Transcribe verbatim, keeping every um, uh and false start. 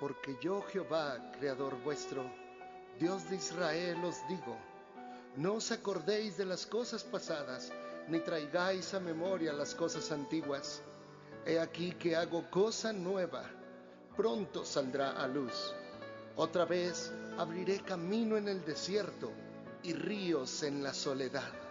Porque yo, Jehová, Creador vuestro, Dios de Israel, os digo: no os acordéis de las cosas pasadas, ni traigáis a memoria las cosas antiguas. He aquí que hago cosa nueva, pronto saldrá a luz. Otra vez abriré camino en el desierto y ríos en la soledad.